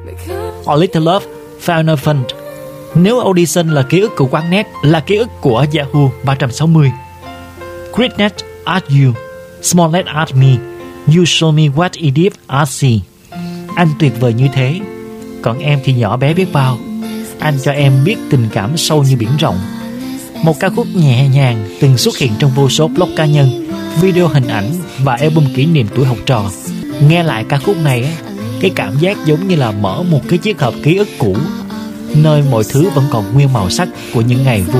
A Little Love, Final Fun. Nếu Audition là ký ức của quán net, là ký ức của Yahoo 360. Greatness at you, Smollett at me, you show me what it is I see. Anh tuyệt vời như thế, còn em thì nhỏ bé biết bao. Anh cho em biết tình cảm sâu như biển rộng. Một ca khúc nhẹ nhàng từng xuất hiện trong vô số blog cá nhân, video hình ảnh và album kỷ niệm tuổi học trò. Nghe lại ca khúc này, cái cảm giác giống như là mở một cái chiếc hộp ký ức cũ, nơi mọi thứ vẫn còn nguyên màu sắc của những ngày vô